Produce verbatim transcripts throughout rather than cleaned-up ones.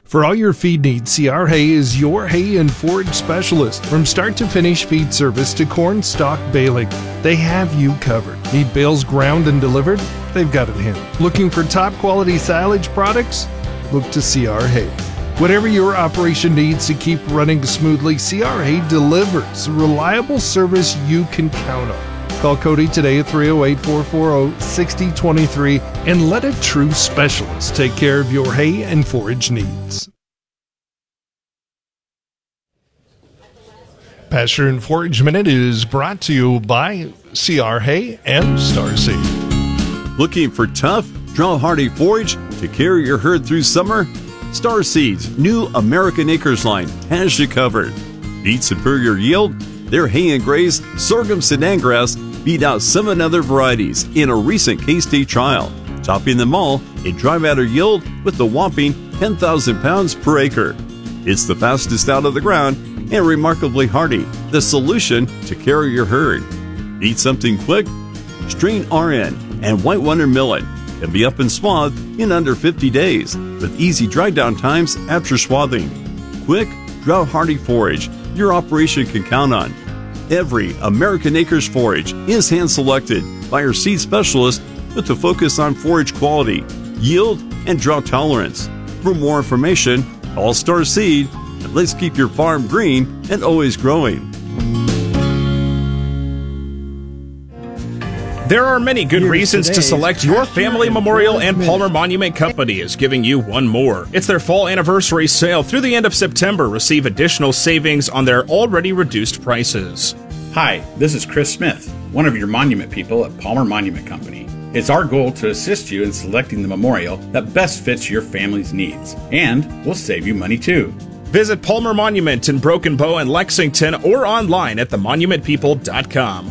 For all your feed needs, C R Hay is your hay and forage specialist. From start to finish feed service to corn stalk baling, they have you covered. Need bales ground and delivered? They've got it handled. Looking for top quality silage products? Look to C R Hay. Whatever your operation needs to keep running smoothly, C R Hay delivers reliable service you can count on. Call Cody today at three oh eight, four four oh, six oh two three and let a true specialist take care of your hay and forage needs. Pasture and Forage Minute is brought to you by C R Hay and Starseed. Looking for tough, drought-hardy forage to carry your herd through summer? Starseed's new American Acres line has you covered. Need superior yield? Their hay and graze sorghum sedan grass beat out seven other varieties in a recent K-State trial, topping them all in dry matter yield with a whopping ten thousand pounds per acre. It's the fastest out of the ground and remarkably hardy, the solution to carry your herd. Need something quick? Strain R N and White Wonder Millet can be up and swathed in under fifty days with easy dry down times after swathing. Quick, drought-hardy forage your operation can count on. Every American Acres forage is hand-selected by our seed specialist with a focus on forage quality, yield, and drought tolerance. For more information, call Starseed, and let's keep your farm green and always growing. There are many good reasons to select your Family Memorial and Palmer Monument Company is giving you one more. It's their fall anniversary sale through the end of September. Receive additional savings on their already reduced prices. Hi, this is Chris Smith, one of your monument people at Palmer Monument Company. It's our goal to assist you in selecting the memorial that best fits your family's needs, and we'll save you money too. Visit Palmer Monument in Broken Bow and Lexington or online at the monument people dot com.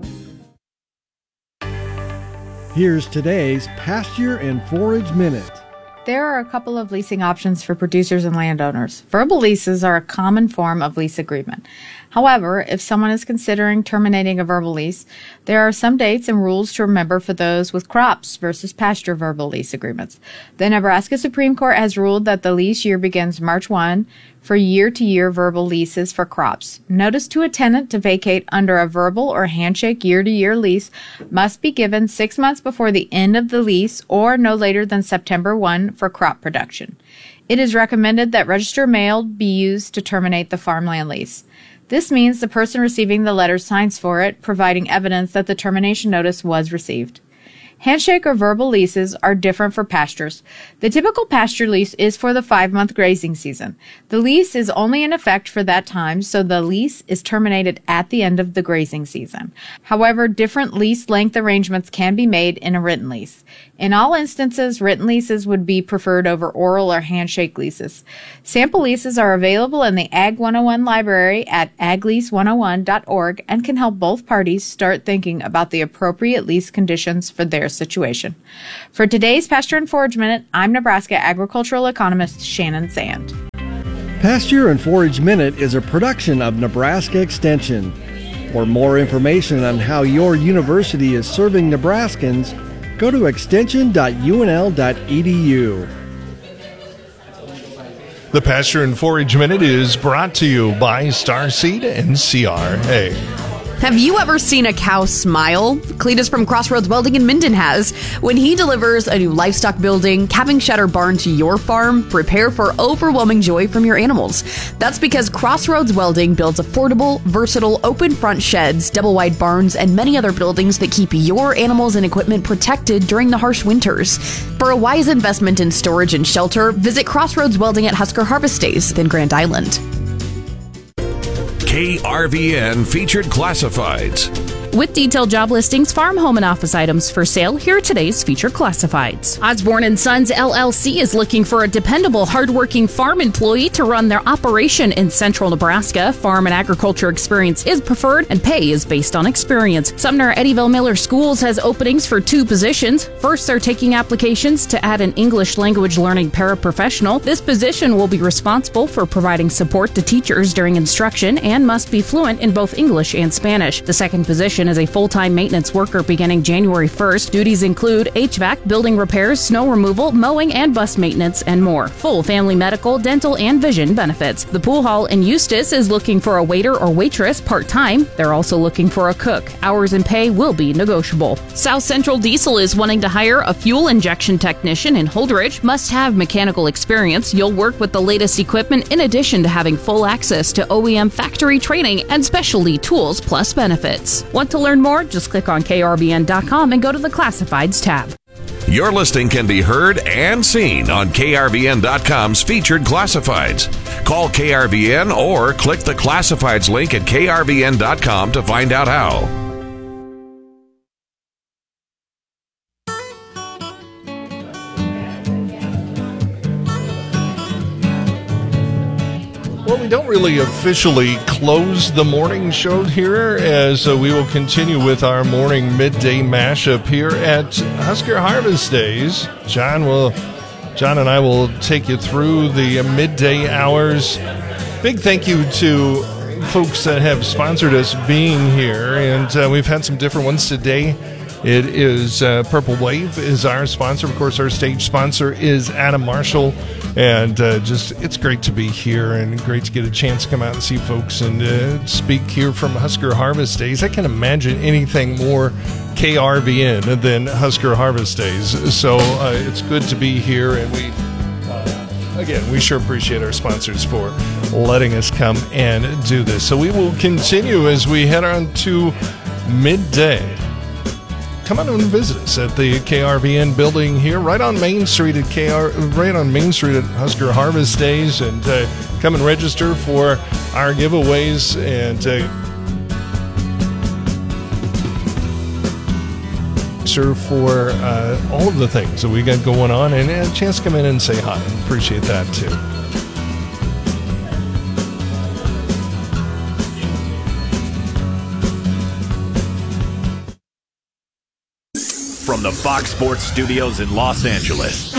Here's today's Pasture and Forage Minute. There are a couple of leasing options for producers and landowners. Verbal leases are a common form of lease agreement. However, if someone is considering terminating a verbal lease, there are some dates and rules to remember for those with crops versus pasture verbal lease agreements. The Nebraska Supreme Court has ruled that the lease year begins March first for year-to-year verbal leases for crops. Notice to a tenant to vacate under a verbal or handshake year-to-year lease must be given six months before the end of the lease or no later than September first for crop production. It is recommended that register mail be used to terminate the farmland lease. This means the person receiving the letter signs for it, providing evidence that the termination notice was received. Handshake or verbal leases are different for pastures. The typical pasture lease is for the five-month grazing season. The lease is only in effect for that time, so the lease is terminated at the end of the grazing season. However, different lease length arrangements can be made in a written lease. In all instances, written leases would be preferred over oral or handshake leases. Sample leases are available in the Ag one oh one library at ag lease one oh one dot org and can help both parties start thinking about the appropriate lease conditions for their situation. For today's Pasture and Forage Minute, I'm Nebraska agricultural economist Shannon Sand. Pasture and Forage Minute is a production of Nebraska Extension. For more information on how your university is serving Nebraskans, go to extension dot u n l dot e d u. The Pasture and Forage Minute is brought to you by Starseed and C R A. Have you ever seen a cow smile? Cletus from Crossroads Welding in Minden has. When he delivers a new livestock building, calving shed, or barn to your farm, prepare for overwhelming joy from your animals. That's because Crossroads Welding builds affordable, versatile, open front sheds, double wide barns, and many other buildings that keep your animals and equipment protected during the harsh winters. For a wise investment in storage and shelter, visit Crossroads Welding at Husker Harvest Days in Grand Island. K R V N Featured Classifieds. With detailed job listings, farm, home, and office items for sale, here are today's featured classifieds. Osborne and Sons L L C is looking for a dependable, hardworking farm employee to run their operation in central Nebraska. Farm and agriculture experience is preferred, and pay is based on experience. Sumner Eddyville Miller Schools has openings for two positions. First, they're taking applications to add an English language learning paraprofessional. This position will be responsible for providing support to teachers during instruction and must be fluent in both English and Spanish. The second position position is a full-time maintenance worker beginning January first. Duties include H V A C, building repairs, snow removal, mowing, and bus maintenance, and more. Full family medical, dental, and vision benefits. The pool hall in Eustis is looking for a waiter or waitress part-time. They're also looking for a cook. Hours and pay will be negotiable. South Central Diesel is wanting to hire a fuel injection technician in Holdridge. Must have mechanical experience. You'll work with the latest equipment in addition to having full access to O E M factory training and specialty tools plus benefits. Want to learn more? Just click on K R B N dot com and go to the Classifieds tab. Your listing can be heard and seen on K R B N dot com's Featured Classifieds. Call K R B N or click the Classifieds link at K R B N dot com to find out how. Well, we don't really officially close the morning show here, as uh, we will continue with our morning midday mashup here at Husker Harvest Days. John will, John and I will take you through the midday hours. Big thank you to folks that have sponsored us being here, and uh, we've had some different ones today. It is uh, Purple Wave is our sponsor. Of course, our stage sponsor is Adam Marshall. And uh, just, it's great to be here and great to get a chance to come out and see folks and uh, speak here from Husker Harvest Days. I can't imagine anything more K R V N than Husker Harvest Days. So uh, it's good to be here. And we, uh, again, we sure appreciate our sponsors for letting us come and do this. So we will continue as we head on to midday. Come on and visit us at the K R V N building here, right on Main Street at K R, right on Main Street at Husker Harvest Days, and uh, come and register for our giveaways and uh, register for uh, all of the things that we got going on, and a chance to come in and say hi. Appreciate that too. From the Fox Sports Studios in Los Angeles,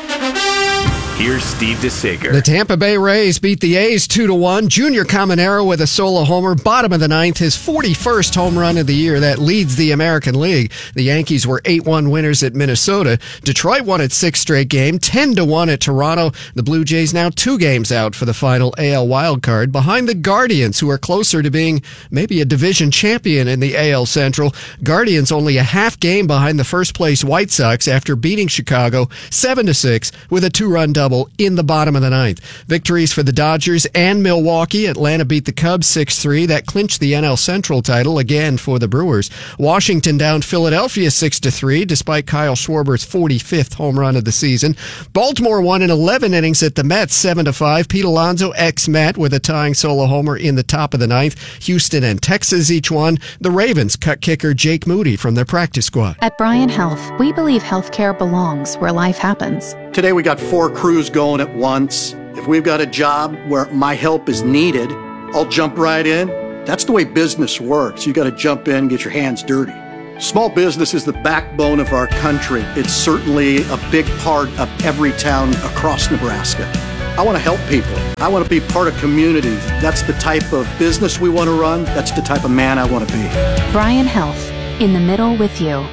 here's Steve DeSager. The Tampa Bay Rays beat the A's two to one. Junior Caminero with a solo homer, bottom of the ninth, his forty-first home run of the year. That leads the American League. The Yankees were eight one winners at Minnesota. Detroit won its sixth straight game, ten to one at Toronto. The Blue Jays now two games out for the final A L wildcard, behind the Guardians, who are closer to being maybe a division champion in the A L Central. Guardians only a half game behind the first place White Sox after beating Chicago seven to six with a two-run double in the bottom of the ninth. Victories for the Dodgers and Milwaukee. Atlanta beat the Cubs six three. That clinched the N L Central title again for the Brewers. Washington downed Philadelphia six to three despite Kyle Schwarber's forty-fifth home run of the season. Baltimore won in eleven innings at the Mets seven to five. Pete Alonso, ex-Met, with a tying solo homer in the top of the ninth. Houston and Texas each won. The Ravens cut kicker Jake Moody from their practice squad. At Bryan Health, we believe healthcare belongs where life happens. Today we got four crews going at once. If we've got a job where my help is needed, I'll jump right in. That's the way business works. You got to jump in, get your hands dirty. Small business is the backbone of our country. It's certainly a big part of every town across Nebraska. I want to help people. I want to be part of communities. That's the type of business we want to run. That's the type of man I want to be. Bryan Health, in the middle with you.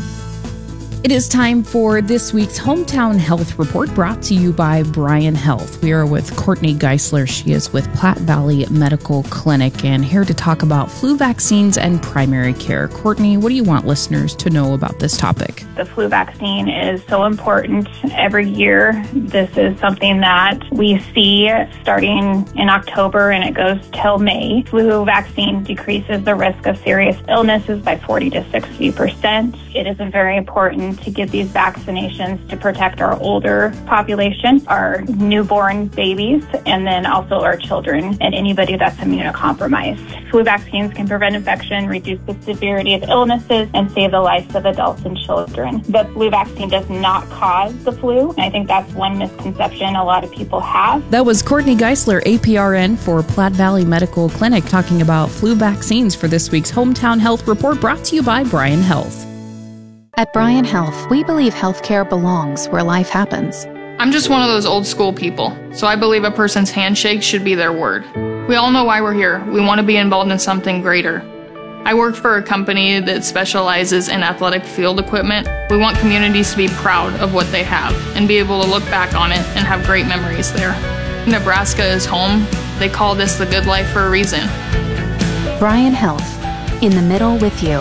It is time for this week's Hometown Health Report, brought to you by Bryan Health. We are with Courtney Geisler. She is with Platte Valley Medical Clinic and here to talk about flu vaccines and primary care. Courtney, what do you want listeners to know about this topic? The flu vaccine is so important every year. This is something that we see starting in October and it goes till May. Flu vaccine decreases the risk of serious illnesses by forty to sixty percent. It is very important to get these vaccinations to protect our older population, our newborn babies, and then also our children and anybody that's immunocompromised. Flu vaccines can prevent infection, reduce the severity of illnesses, and save the lives of adults and children. The flu vaccine does not cause the flu, and I think that's one misconception a lot of people have. That was Courtney Geisler, A P R N for Platte Valley Medical Clinic, talking about flu vaccines for this week's Hometown Health Report, brought to you by Bryan Health. At Bryan Health, we believe healthcare belongs where life happens. I'm just one of those old school people, so I believe a person's handshake should be their word. We all know why we're here. We want to be involved in something greater. I work for a company that specializes in athletic field equipment. We want communities to be proud of what they have and be able to look back on it and have great memories there. Nebraska is home. They call this the good life for a reason. Bryan Health, in the middle with you.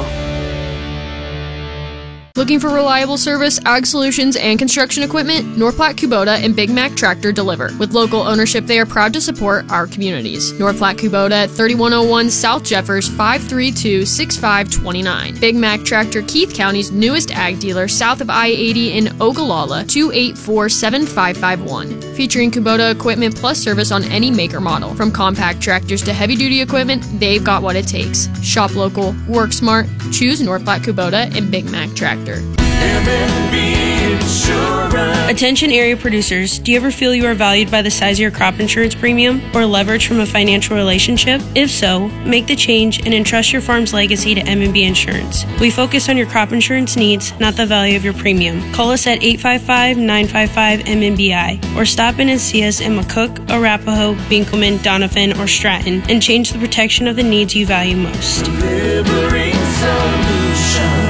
Looking for reliable service, ag solutions, and construction equipment? North Platte Kubota and Big Mac Tractor deliver. With local ownership, they are proud to support our communities. North Platte Kubota at thirty-one oh one South Jeffers, five three two, six five two nine. Big Mac Tractor, Keith County's newest ag dealer, south of I eighty in Ogallala, two eight four, seven five five one. Featuring Kubota equipment plus service on any maker model. From compact tractors to heavy-duty equipment, they've got what it takes. Shop local, work smart, choose North Platte Kubota and Big Mac Tractor. Attention area producers, do you ever feel you are valued by the size of your crop insurance premium or leverage from a financial relationship? If so, make the change and entrust your farm's legacy to M and B Insurance. We focus on your crop insurance needs, not the value of your premium. Call us at eight five five, nine five five, M M B I or stop in and see us in McCook, Arapahoe, Binkelman, Donovan, or Stratton and change the protection of the needs you value most. Delivering solutions.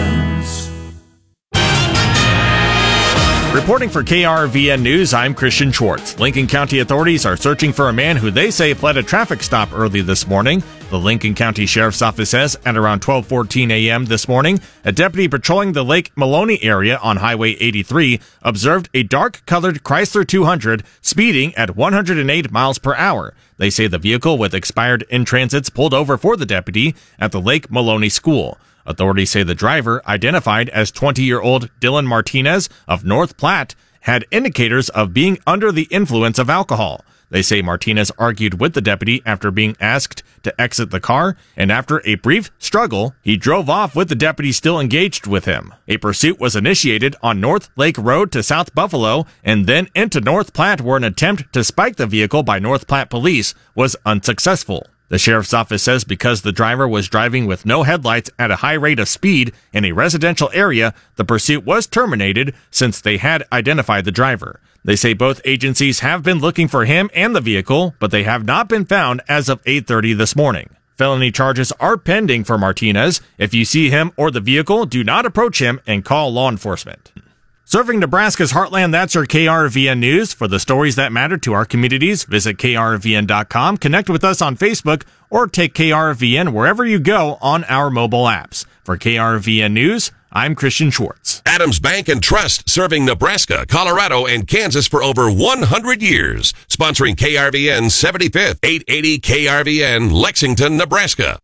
Reporting for K R V N News, I'm Christian Schwartz. Lincoln County authorities are searching for a man who they say fled a traffic stop early this morning. The Lincoln County Sheriff's Office says at around twelve fourteen a.m. this morning, a deputy patrolling the Lake Maloney area on Highway eighty-three observed a dark-colored Chrysler two hundred speeding at one hundred eight miles per hour. They say the vehicle with expired in-transits pulled over for the deputy at the Lake Maloney School. Authorities say the driver, identified as twenty-year-old Dylan Martinez of North Platte, had indicators of being under the influence of alcohol. They say Martinez argued with the deputy after being asked to exit the car, and after a brief struggle, he drove off with the deputy still engaged with him. A pursuit was initiated on North Lake Road to South Buffalo and then into North Platte, where an attempt to spike the vehicle by North Platte police was unsuccessful. The sheriff's office says because the driver was driving with no headlights at a high rate of speed in a residential area, the pursuit was terminated since they had identified the driver. They say both agencies have been looking for him and the vehicle, but they have not been found as of eight thirty this morning. Felony charges are pending for Martinez. If you see him or the vehicle, do not approach him and call law enforcement. Serving Nebraska's heartland, that's your K R V N News. For the stories that matter to our communities, visit K R V N dot com, connect with us on Facebook, or take K R V N wherever you go on our mobile apps. For K R V N News, I'm Christian Schwartz. Adams Bank and Trust, serving Nebraska, Colorado, and Kansas for over one hundred years. Sponsoring K R V N seventy-fifth, eight eighty K R V N, Lexington, Nebraska.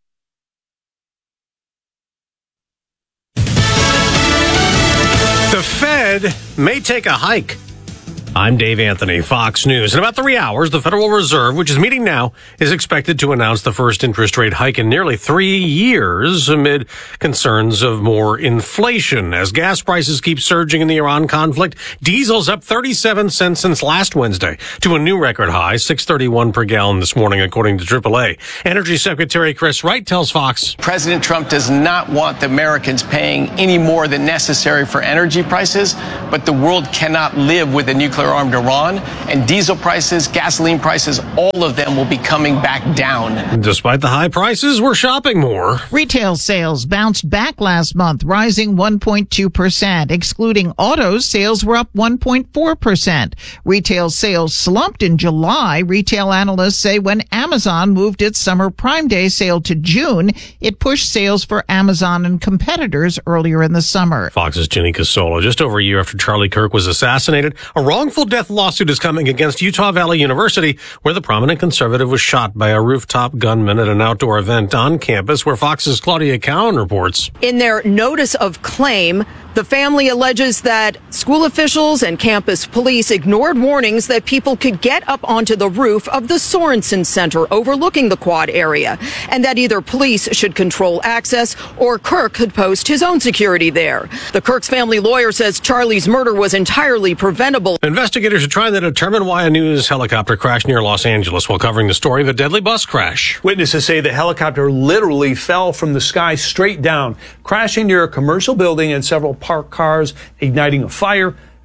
The Fed may take a hike. I'm Dave Anthony, Fox News. In about three hours, the Federal Reserve, which is meeting now, is expected to announce the first interest rate hike in nearly three years amid concerns of more inflation. As gas prices keep surging in the Iran conflict, diesel's up thirty-seven cents since last Wednesday to a new record high, six thirty-one per gallon this morning, according to triple A. Energy Secretary Chris Wright tells Fox, President Trump does not want the Americans paying any more than necessary for energy prices, but the world cannot live with a nuclear armed Iran, and diesel prices, gasoline prices, all of them will be coming back down. Despite the high prices, we're shopping more. Retail sales bounced back last month, rising one point two percent. Excluding autos, sales were up one point four percent. Retail sales slumped in July. Retail analysts say when Amazon moved its summer Prime Day sale to June, it pushed sales for Amazon and competitors earlier in the summer. Fox's Jenny Casola. Just over a year after Charlie Kirk was assassinated, a wrongful death lawsuit is coming against Utah Valley University, where the prominent conservative was shot by a rooftop gunman at an outdoor event on campus, where Fox's Claudia Cowan reports. In their notice of claim, the family alleges that school officials and campus police ignored warnings that people could get up onto the roof of the Sorensen Center overlooking the quad area, and that either police should control access or Kirk could post his own security there. The Kirk's family lawyer says Charlie's murder was entirely preventable. Investigators are trying to determine why a news helicopter crashed near Los Angeles while covering the story of a deadly bus crash. Witnesses say the helicopter literally fell from the sky straight down, crashing near a commercial building and several parked cars, igniting a fire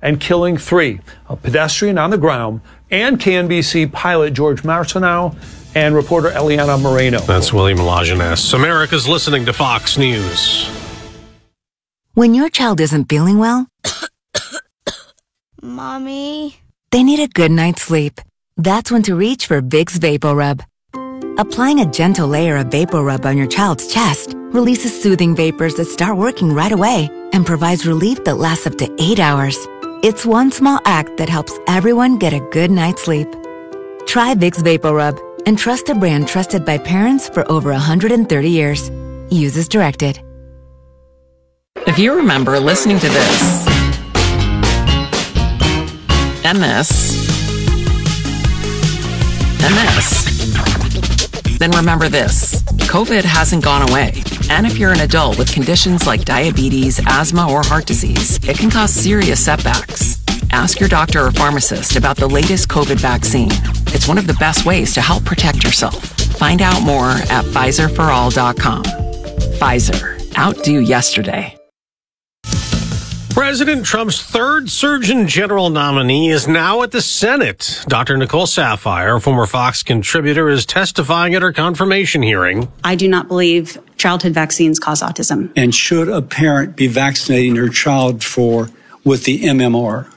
and killing three, a pedestrian on the ground, and K N B C pilot George Martineau and reporter Eliana Moreno. That's William Lajeunesse. America's listening to Fox News. When your child isn't feeling well, Mommy, they need a good night's sleep. That's when to reach for Vicks VapoRub. Applying a gentle layer of VapoRub on your child's chest releases soothing vapors that start working right away and provides relief that lasts up to eight hours. It's one small act that helps everyone get a good night's sleep. Try Vicks VapoRub and trust a brand trusted by parents for over one hundred thirty years. Use as directed. If you remember listening to this and this and this, then remember this. COVID hasn't gone away. And if you're an adult with conditions like diabetes, asthma, or heart disease, it can cause serious setbacks. Ask your doctor or pharmacist about the latest COVID vaccine. It's one of the best ways to help protect yourself. Find out more at Pfizer for all dot com. Pfizer. Outdo yesterday. President Trump's third Surgeon General nominee is now at the Senate. Doctor Nicole Saphier, former Fox contributor, is testifying at her confirmation hearing. I do not believe childhood vaccines cause autism. And should a parent be vaccinating their child for with the M M R?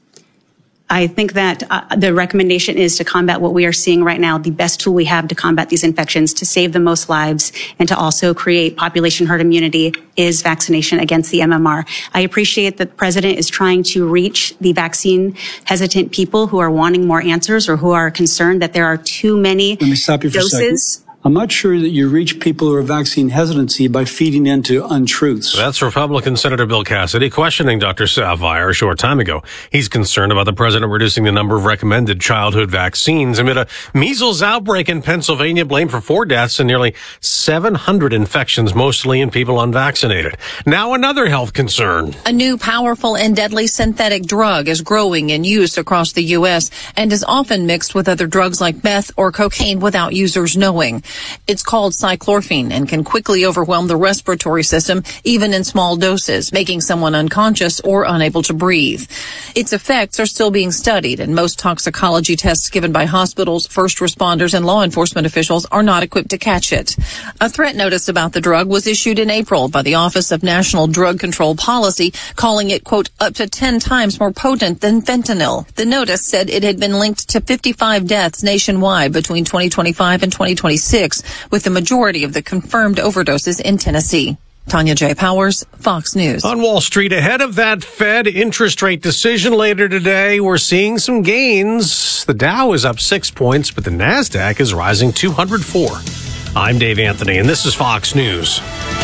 I think that uh, the recommendation is to combat what we are seeing right now, the best tool we have to combat these infections, to save the most lives, and to also create population herd immunity is vaccination against the M M R. I appreciate that the president is trying to reach the vaccine hesitant people who are wanting more answers or who are concerned that there are too many Let me stop you for doses. a second. I'm not sure that you reach people who are vaccine hesitancy by feeding into untruths. That's Republican Senator Bill Cassidy questioning Doctor Saphier a short time ago. He's concerned about the president reducing the number of recommended childhood vaccines amid a measles outbreak in Pennsylvania, blamed for four deaths and nearly seven hundred infections, mostly in people unvaccinated. Now another health concern. A new powerful and deadly synthetic drug is growing and used across the U S and is often mixed with other drugs like meth or cocaine without users knowing. It's called cyclorphine and can quickly overwhelm the respiratory system, even in small doses, making someone unconscious or unable to breathe. Its effects are still being studied, and most toxicology tests given by hospitals, first responders, and law enforcement officials are not equipped to catch it. A threat notice about the drug was issued in April by the Office of National Drug Control Policy, calling it, quote, up to ten times more potent than fentanyl. The notice said it had been linked to fifty-five deaths nationwide between twenty twenty-five and twenty twenty-six, with the majority of the confirmed overdoses in Tennessee. Tanya J. Powers, Fox News. On Wall Street, ahead of that Fed interest rate decision later today, we're seeing some gains. The Dow is up six points, but the NASDAQ is rising two hundred four. I'm Dave Anthony, and this is Fox News.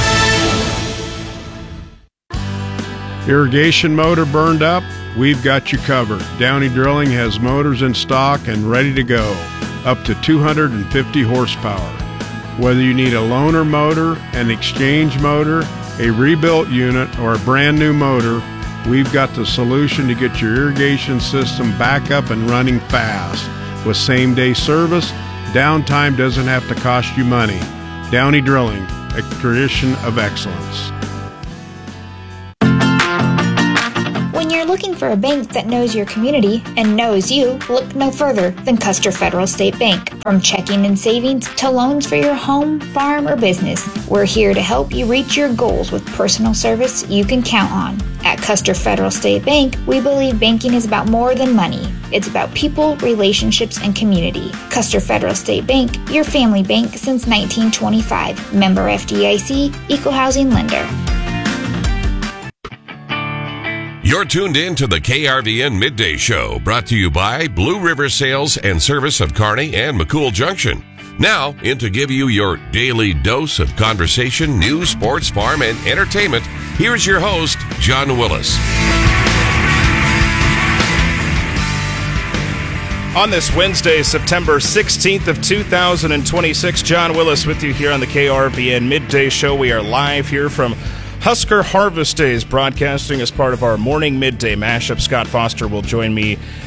Irrigation motor burned up? We've got you covered. Downey Drilling has motors in stock and ready to go, up to two hundred fifty horsepower. Whether you need a loaner motor, an exchange motor, a rebuilt unit, or a brand new motor, we've got the solution to get your irrigation system back up and running fast. With same-day service, downtime doesn't have to cost you money. Downey Drilling, a tradition of excellence. When you're looking for a bank that knows your community and knows you, look no further than Custer Federal State Bank. From checking and savings to loans for your home, farm, or business, we're here to help you reach your goals with personal service you can count on. At Custer Federal State Bank, we believe banking is about more than money. It's about people, relationships, and community. Custer Federal State Bank, your family bank since nineteen twenty-five. Member F D I C, Equal Housing Lender. You're tuned in to the K R V N Midday Show, brought to you by Blue River Sales and Service of Kearney and McCool Junction. Now, in to give you your daily dose of conversation, news, sports, farm, and entertainment, here's your host, John Willis. On this Wednesday, September sixteenth of two thousand twenty-six, John Willis with you here on the K R V N Midday Show. We are live here from Husker Harvest Days, broadcasting as part of our morning midday mashup. Scott Foster will join me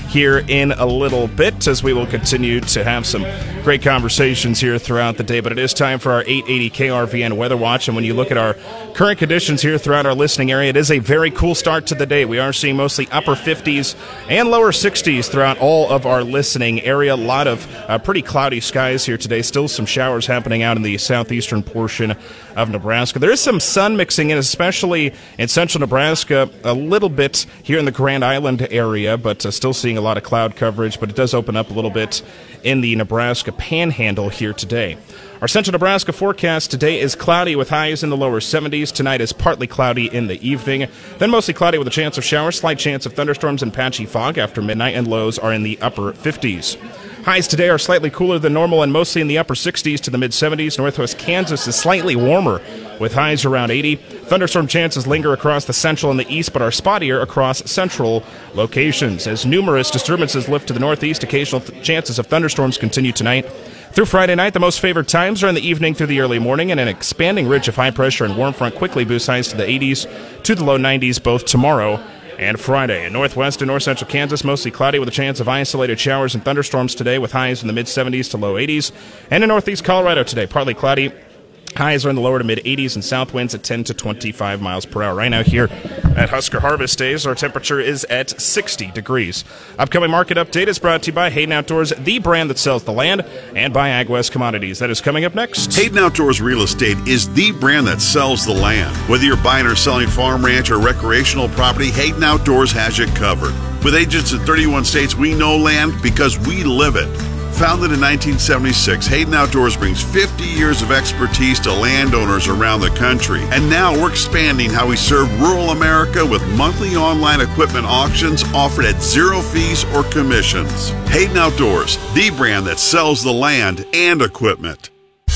here in a little bit as we will continue to have some great conversations here throughout the day. But it is time for our eight eighty K R V N Weather Watch. And when you look at our current conditions here throughout our listening area, it is a very cool start to the day. We are seeing mostly upper fifties and lower sixties throughout all of our listening area. A lot of uh, pretty cloudy skies here today. Still some showers happening out in the southeastern portion of Nebraska. There is some sun mixing in, especially in central Nebraska, a little bit here in the Grand Island area, but uh, still seeing a lot of cloud coverage, but it does open up a little bit in the Nebraska Panhandle here today. Our central Nebraska forecast today is cloudy with highs in the lower seventies. Tonight is partly cloudy in the evening, then mostly cloudy with a chance of showers, slight chance of thunderstorms and patchy fog after midnight, and lows are in the upper fifties. Highs today are slightly cooler than normal and mostly in the upper sixties to the mid-seventies. Northwest Kansas is slightly warmer with highs around eighty. Thunderstorm chances linger across the central and the east, but are spottier across central locations. As numerous disturbances lift to the northeast, occasional th- chances of thunderstorms continue tonight. Through Friday night, the most favored times are in the evening through the early morning, and an expanding ridge of high pressure and warm front quickly boosts highs to the eighties to the low nineties both tomorrow and Friday. In northwest and north central Kansas, mostly cloudy with a chance of isolated showers and thunderstorms today with highs in the mid-seventies to low eighties. And in northeast Colorado today, partly cloudy. Highs are in the lower to mid-eighties and south winds at ten to twenty-five miles per hour. Right now here at Husker Harvest Days, our temperature is at sixty degrees. Upcoming market update is brought to you by Hayden Outdoors, the brand that sells the land, and by AgWest Commodities. That is coming up next. Hayden Outdoors Real Estate is the brand that sells the land. Whether you're buying or selling farm, ranch, or recreational property, Hayden Outdoors has you covered. With agents in thirty-one states, we know land because we live it. Founded in nineteen seventy-six, Hayden Outdoors brings fifty years of expertise to landowners around the country. And now we're expanding how we serve rural America with monthly online equipment auctions offered at zero fees or commissions. Hayden Outdoors, the brand that sells the land and equipment.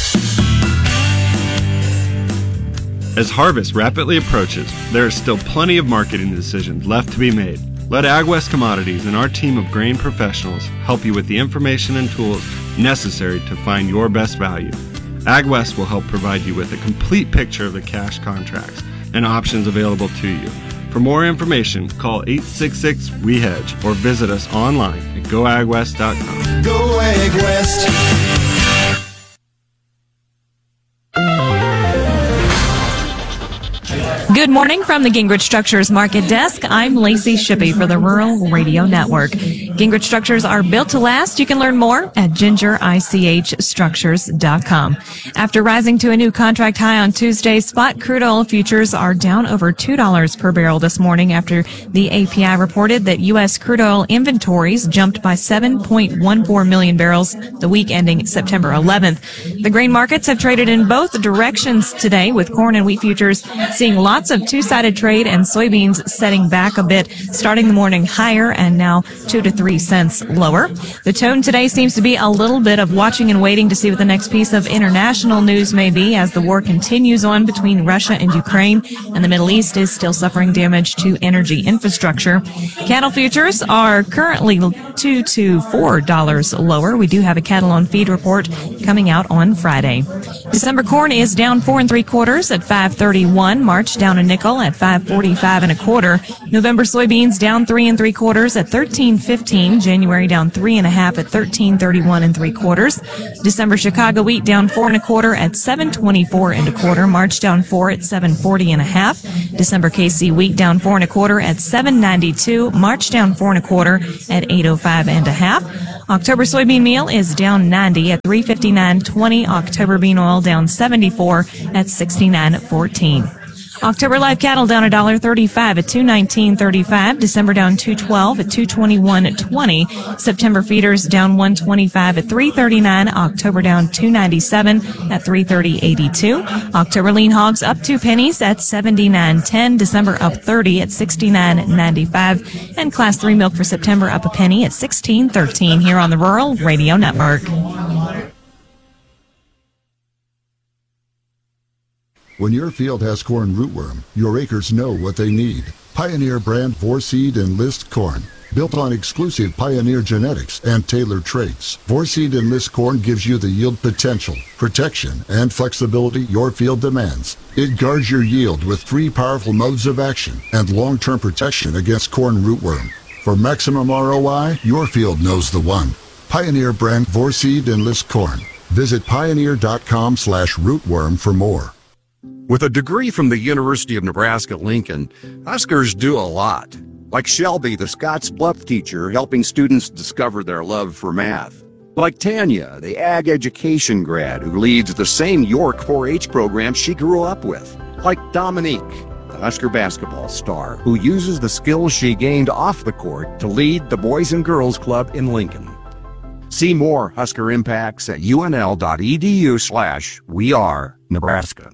As harvest rapidly approaches, there is still plenty of marketing decisions left to be made. Let AgWest Commodities and our team of grain professionals help you with the information and tools necessary to find your best value. AgWest will help provide you with a complete picture of the cash contracts and options available to you. For more information, call eight six six, W E hedge or visit us online at go ag west dot com. Go AgWest. Good morning from the Gingrich Structures Market Desk. I'm Lacey Shippey for the Rural Radio Network. Gingrich Structures are built to last. You can learn more at ginger ich structures dot com. After rising to a new contract high on Tuesday, spot crude oil futures are down over two dollars per barrel this morning after the A P I reported that U S crude oil inventories jumped by seven point one four million barrels the week ending September eleventh. The grain markets have traded in both directions today, with corn and wheat futures seeing lots of two-sided trade and soybeans setting back a bit, starting the morning higher and now two to three cents lower. The tone today seems to be a little bit of watching and waiting to see what the next piece of international news may be as the war continues on between Russia and Ukraine, and the Middle East is still suffering damage to energy infrastructure. Cattle futures are currently two to four dollars lower. We do have a cattle on feed report coming out on Friday. December corn is down four and three quarters at five thirty-one. March down a nickel at five forty-five and a quarter. November soybeans down three and three quarters at thirteen fifteen. January down three and a half at thirteen thirty-one and three quarters. December Chicago wheat down four and a quarter at seven twenty-four and a quarter. March down four at seven forty and a half. December K C wheat down four and a quarter at seven ninety-two. March down four and a quarter at eight oh five and a half. October soybean meal is down ninety at three fifty-nine twenty. October bean oil down seventy-four at sixty-nine fourteen. October live cattle down one dollar thirty-five at two nineteen thirty-five. December down two twelve at two twenty-one twenty. September feeders down one twenty-five at three thirty-nine. October down two ninety-seven at three thirty eighty-two. October lean hogs up two pennies at seventy-nine ten. December up thirty at sixty-nine ninety-five. And class three milk for September up a penny at sixteen thirteen here on the Rural Radio Network. When your field has corn rootworm, your acres know what they need. Pioneer brand Vorseed Enlist corn. Built on exclusive Pioneer genetics and tailored traits, Vorseed Enlist corn gives you the yield potential, protection, and flexibility your field demands. It guards your yield with three powerful modes of action and long-term protection against corn rootworm. For maximum R O I, your field knows the one. Pioneer brand Vorseed Enlist Corn. Visit pioneer.com slash rootworm for more. With a degree from the University of Nebraska-Lincoln, Huskers do a lot. Like Shelby, the Scotts Bluff teacher, helping students discover their love for math. Like Tanya, the ag education grad who leads the same York four H program she grew up with. Like Dominique, the Husker basketball star, who uses the skills she gained off the court to lead the Boys and Girls Club in Lincoln. See more Husker impacts at unl.edu slash we are Nebraska.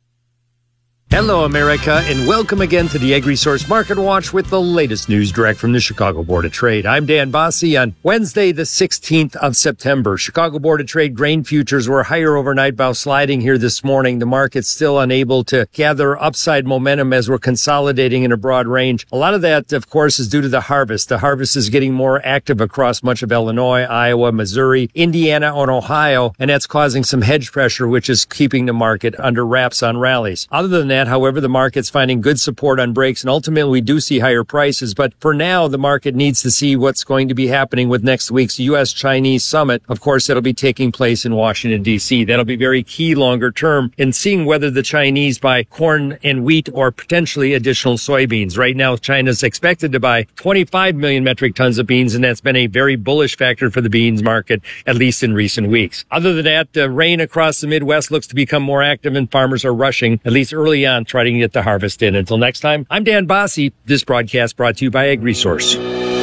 Hello, America, and welcome again to the AgResource Market Watch with the latest news direct from the Chicago Board of Trade. I'm Dan Bosse. On Wednesday, the sixteenth of September, Chicago Board of Trade grain futures were higher overnight while sliding here this morning. The market's still unable to gather upside momentum as we're consolidating in a broad range. A lot of that, of course, is due to the harvest. The harvest is getting more active across much of Illinois, Iowa, Missouri, Indiana, and Ohio, and that's causing some hedge pressure, which is keeping the market under wraps on rallies. Other than that, however, the market's finding good support on breaks, and ultimately we do see higher prices. But for now, the market needs to see what's going to be happening with next week's U S Chinese summit. Of course, that'll be taking place in Washington, D C. That'll be very key longer term in seeing whether the Chinese buy corn and wheat or potentially additional soybeans. Right now, China's expected to buy twenty-five million metric tons of beans, and that's been a very bullish factor for the beans market, at least in recent weeks. Other than that, uh, rain across the Midwest looks to become more active, and farmers are rushing, at least early on, trying to get the harvest in. Until next time, I'm Dan Bosse. This broadcast brought to you by AgResource.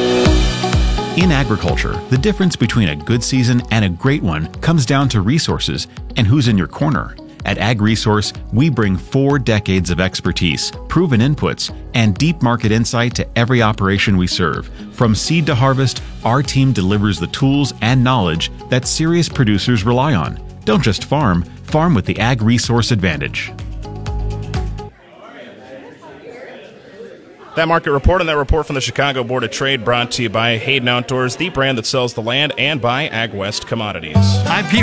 In agriculture, the difference between a good season and a great one comes down to resources and who's in your corner. At AgResource, we bring four decades of expertise, proven inputs, and deep market insight to every operation we serve. From seed to harvest, our team delivers the tools and knowledge that serious producers rely on. Don't just farm, farm with the AgResource advantage. That market report and that report from the Chicago Board of Trade brought to you by Hayden Outdoors, the brand that sells the land, and by AgWest Commodities. I P